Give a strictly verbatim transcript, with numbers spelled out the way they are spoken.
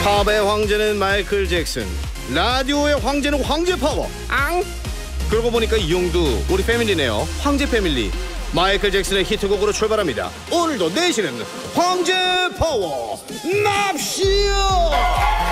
팝의 황제는 마이클 잭슨, 라디오의 황제는 황제 파워. 앙. 그러고 보니까 이용도 우리 패밀리네요. 황제 패밀리. 마이클 잭슨의 히트곡으로 출발합니다. 오늘도 내시는 황제 파워 납시오.